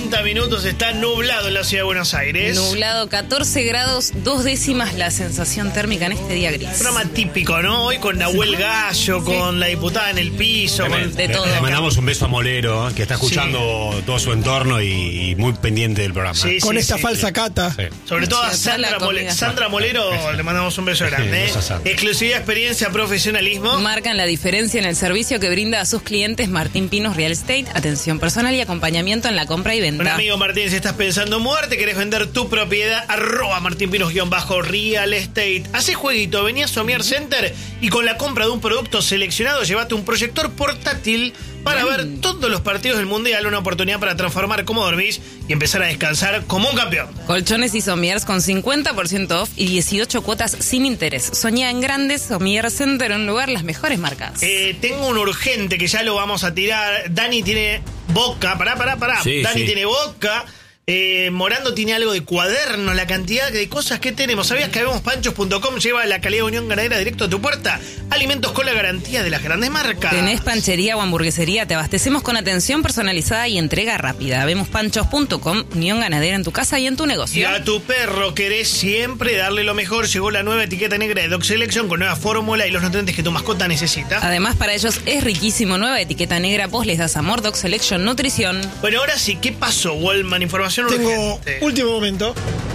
40 minutos, está nublado en la ciudad de Buenos Aires. Nublado, 14 grados, 2 décimas la sensación térmica en este día gris. Programa típico, ¿no? Hoy con Nahuel Gallo, con la diputada en el piso, de todo. Le mandamos un beso a Molero, que está escuchando todo su entorno y muy pendiente del programa. Sí, con esta falsa sí. cata. Sí. Sobre todo a Sí, Sandra Molero le mandamos un beso grande. Exclusividad, experiencia, profesionalismo. Marcan la diferencia en el servicio que brinda a sus clientes Martín Pinos Real Estate, atención personal y acompañamiento en la compra y venta. Un amigo Martín, si estás pensando en mudarte, querés vender tu propiedad, @martinpinos_real estate. Hacé jueguito, vení a Somier Center y con la compra de un producto seleccionado, llévate un proyector portátil para ver todos los partidos del Mundial, una oportunidad para transformar cómo dormís y empezar a descansar como un campeón. Colchones y somiers con 50% off y 18 cuotas sin interés. Soñá en grande, Somier Center, un lugar, las mejores marcas. Tengo un urgente que ya lo vamos a tirar. Dani tiene Boca, pará. Sí, Dani sí. tiene Boca. Morando tiene algo de cuaderno, la cantidad de cosas que tenemos. ¿Sabías que habemospanchos.com lleva la calidad de Unión Ganadera directo a tu puerta? Alimentos con la garantía de las grandes marcas. ¿Tenés panchería o hamburguesería? Te abastecemos con atención personalizada y entrega rápida. Habemospanchos.com, Unión Ganadera en tu casa y en tu Y negocio. a tu perro querés siempre darle lo mejor. Llegó la nueva etiqueta negra de Dog Selection con nueva fórmula y los nutrientes que tu mascota necesita. Además, para ellos es riquísimo. Nueva etiqueta negra, vos les das amor, Dog Selection, nutrición. Bueno, ahora sí, ¿qué pasó, Wallman? Información Tengo urgente. último momento.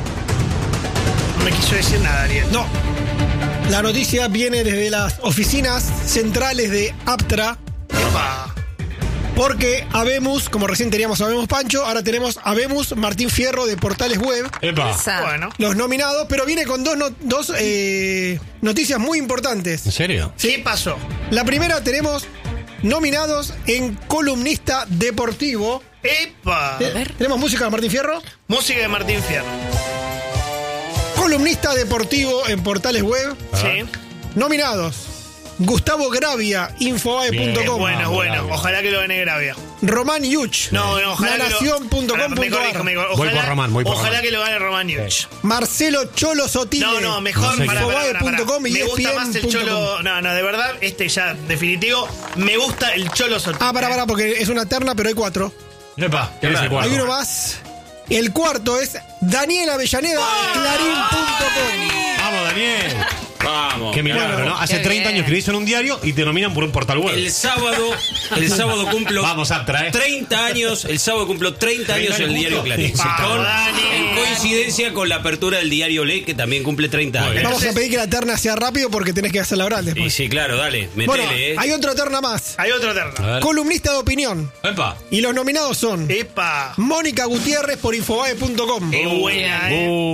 No me quiso decir nada, Ariel. No. La noticia viene desde las oficinas centrales de Aptra, Epa. porque Habemus, como recién teníamos Habemus Pancho, ahora tenemos Habemus Martín Fierro de Portales Web, Epa. Esa. Bueno. los nominados, pero viene con dos noticias muy importantes. ¿En serio? ¿Qué pasó? La primera, tenemos nominados en columnista deportivo. ¡Epa! ¿Tenemos música de Martín Fierro? Música de Martín Fierro. Columnista deportivo en Portales Web. Sí. Nominados: Gustavo Gravia, Infobae.com. Bueno. Ojalá que lo gane Gravia. Román Yuch, No, ojalá lanación.com.ar. Me corrijo. Voy por Román, voy por Ojalá Román. que lo gane Román Yuch. Marcelo Cholo Sotile. No, mejor No sé para Infobae.com y Me gusta más el ESPN.com. Cholo. No, de verdad, ya, definitivo. Me gusta el Cholo Sotile. Pará, porque es una terna, pero hay 4. Epa. ¿Quién es el cuarto? Hay uno más. El cuarto es Daniel Avellaneda, Clarín.com. Vamos, Daniel. Vamos. Qué milagro, Bueno, ¿no? Hace qué 30 bien. años que lo hizo en un diario y te nominan por un portal web. El sábado cumplo Vamos, Aptra, 30 años, el sábado cumplo 30 años en el diario justo. Clarín. Vamos, Dani. En coincidencia con la apertura del diario Ley, que también cumple 30 Muy años. bien. Vamos a pedir que la terna sea rápido porque tenés que hacerla oral Y después. sí, claro, dale, metele, Bueno, hay otra terna más. Hay otro terno. A ver. Columnista de opinión. Epa. Y los nominados son ¡Epa! Mónica Gutiérrez por Infobae.com. ¡Qué buena,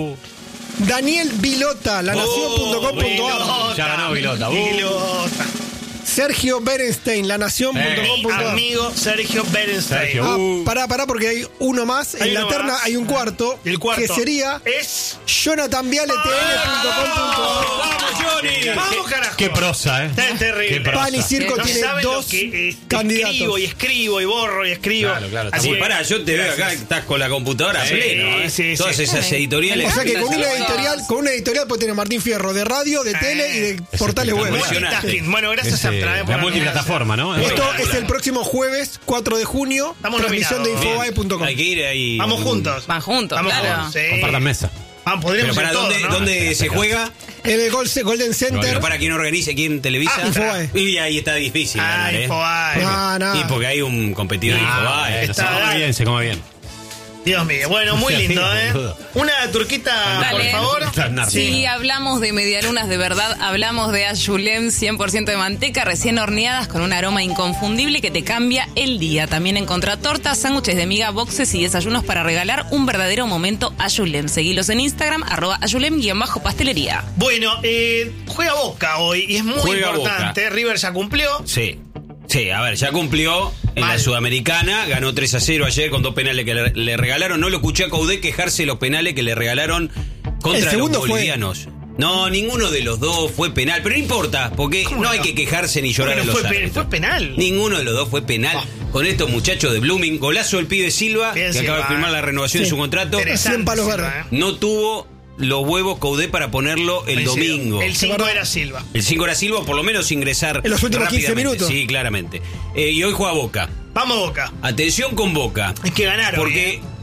Daniel Vilota, lanación.com.ar. Ya ganó Vilota. Vilota. Sergio Berenstein, lanación.com.ar. Amigo Sergio Berenstein. Sergio. Pará, porque hay uno más. Hay En la uno terna más. hay un cuarto. El cuarto Que sería es. JonathanViale.tn.com.ar. ¡Vamos, Johnny! ¡Vamos, carajo! Qué prosa, ¿eh? Está terrible. Qué prosa. Pan y Circo No tiene saben lo 2 que candidatos. escribo y borro y escribo. Claro, está Así muy- que- Pará, yo te veo acá, estás con la computadora a Sí, pleno. ¿eh? sí, Todas sí. esas editoriales. O sea que con una Gracias. editorial puede tener Martín Fierro de radio, de tele y de portales web. Multitasking. Bueno, gracias a Aptra, por La la multiplataforma, ¿no? Esto es el próximo jueves, 4 de junio. Estamos transmisión de nominados. Infobae.com. Hay que ir ahí. Vamos juntos. Van juntos, Vamos claro. juntos, sí. Compartan mesa. Podríamos Pero para ir todos, dónde, ¿no? dónde se juega, En el Golden Center. pero para quien organice, quién televisa. Infobae. Y ahí está difícil. Ah, ganar, ¿eh? Infobae. No. Y porque hay un competidor de Infobae. está- Se come bien, se come bien. Dios mío. Bueno, muy lindo, ¿eh? boludo. Una turquita, Dale. por favor. Si hablamos de medialunas de verdad, hablamos de Ayulem 100% de manteca, recién horneadas con un aroma inconfundible que te cambia el día. También encontrá tortas, sándwiches de miga, boxes y desayunos para regalar un verdadero momento Ayulem. Seguilos en Instagram, @Ayulem_pastelería. Bueno, juega Boca hoy y es muy Juega importante. River ya cumplió. Sí. Sí, a ver, ya cumplió en Mal. la Sudamericana, ganó 3-0 ayer con 2 penales que le regalaron. No lo escuché a Coudet quejarse de los penales que le regalaron El contra los segundo fue. bolivianos. No, ninguno de los dos fue penal, pero no importa, porque ¿Cómo no no? hay que quejarse ni llorar Bueno, a los fue árbitros. penal. Ninguno de los dos fue penal. Con estos muchachos de Blooming, golazo del pibe Silva, Bien, que acaba de Silva, firmar la renovación de su contrato. Interesante, 100 palos Silva, verdes. No tuvo los huevos Coudet para ponerlo el Coincido. domingo. El 5 era Silva. El 5 era Silva, por lo menos ingresar En los últimos 15 rápidamente. minutos. Sí, claramente. Y hoy juega Boca. Vamos Boca. Atención con Boca. Es que ganaron. Porque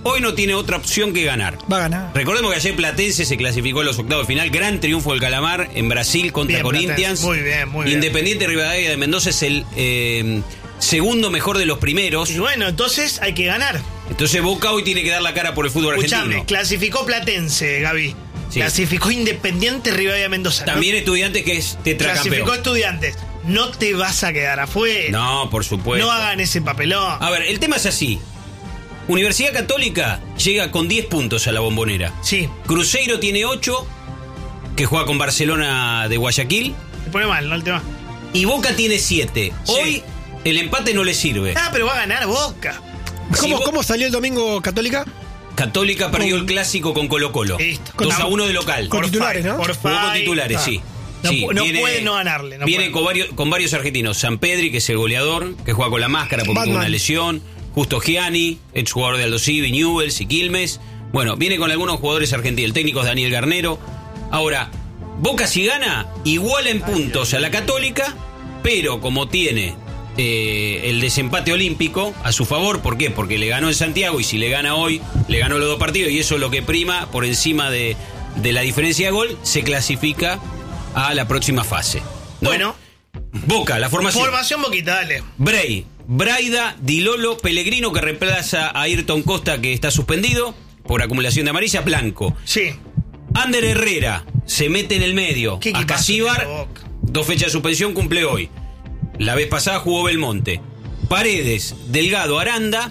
hoy no tiene otra opción que ganar. Va a ganar. Recordemos que ayer Platense se clasificó a los octavos de final. Gran triunfo del Calamar en Brasil contra Bien, Corinthians. Platense. Muy bien, muy bien. Independiente Rivadavia de Mendoza es el segundo mejor de los primeros. Y bueno, entonces hay que ganar. Entonces Boca hoy tiene que dar la cara por el fútbol Escuchame, argentino. clasificó Platense, Gaby. Sí. Clasificó Independiente Rivadavia Mendoza. También Estudiantes, que es tetracampeón. Clasificó Estudiantes. No te vas a quedar afuera. No, por supuesto. No hagan ese papelón. A ver, el tema es así. Universidad Católica llega con 10 puntos a la Bombonera. Sí, Cruzeiro tiene 8, que juega con Barcelona de Guayaquil. se pone mal, ¿no? El tema. Y Boca tiene 7. Sí. Hoy el empate no le sirve. Ah, pero va a ganar Boca. ¿Cómo salió el domingo Católica? Católica perdió el clásico con Colo-Colo. Listo. 2-1 de local. Con Por titulares, five, ¿no? por Jugó con five. titulares, sí. No, Sí, no puede no ganarle. No viene puede. con varios argentinos. San Pedri, que es el goleador, que juega con la máscara porque tuvo Batman. una lesión. Justo Gianni, exjugador de Aldo Civi, Newell's y Quilmes. Bueno, viene con algunos jugadores argentinos. El técnico es Daniel Garnero. Ahora, Boca si gana, iguala en puntos a la Católica, pero como tiene el desempate olímpico a su favor, ¿por qué? Porque le ganó en Santiago y si le gana hoy, le ganó los 2 partidos y eso es lo que prima por encima de la diferencia de gol, se clasifica a la próxima fase, ¿no? Bueno, Boca, la formación. formación Boquita, dale. Bray, Braida, Dilolo, Pellegrino, que reemplaza a Ayrton Costa, que está suspendido por acumulación de amarillas, Blanco. Sí. Ander Herrera se mete en el medio. ¿Qué equipazo Acasíbar, tiene Boca? 2 fechas de suspensión, cumple hoy. La vez pasada jugó Belmonte. Paredes, Delgado, Aranda,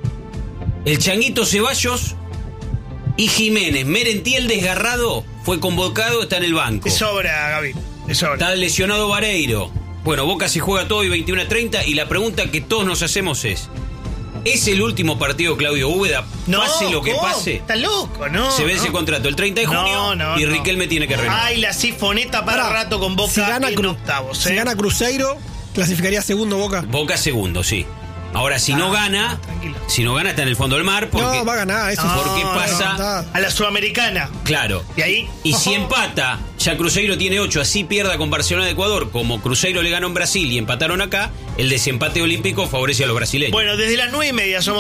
el Changuito Ceballos y Jiménez. Merentiel desgarrado, fue convocado, está en el banco. Te sobra, Gaby. Te sobra. Está lesionado Vareiro. Bueno, Boca se juega todo y 21-30 y la pregunta que todos nos hacemos es el último partido de Claudio Úbeda? Pase lo que ¿cómo? pase. Está loco, ¿no? Se vence no. contrato el 30 de junio y Riquelme tiene que renovar. Ay, la sifoneta para Pará, rato con Boca si gana en octavos. Si gana Cruzeiro, clasificaría segundo Boca. Boca segundo, sí. Ahora, si no gana, tranquilo. está en el fondo del mar. Porque, No, va a ganar. Eso No, porque pasa... no. A la Sudamericana. Claro. Y ahí... Y si empata, ya Cruzeiro tiene 8, así pierda con Barcelona de Ecuador. Como Cruzeiro le ganó en Brasil y empataron acá, el desempate olímpico favorece a los brasileños. Bueno, desde las 9:30 somos